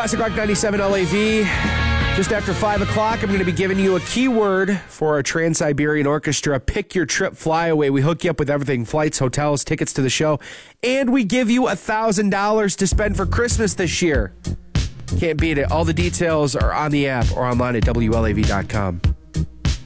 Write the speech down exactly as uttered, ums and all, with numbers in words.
Classic Rock ninety-seven L A V. Just after five o'clock, I'm going to be giving you a keyword for our Trans-Siberian Orchestra Pick Your Trip Flyaway. We hook you up with everything, flights, hotels, tickets to the show, and we give you one thousand dollars to spend for Christmas this year. Can't beat it. All the details are on the app or online at W L A V dot com.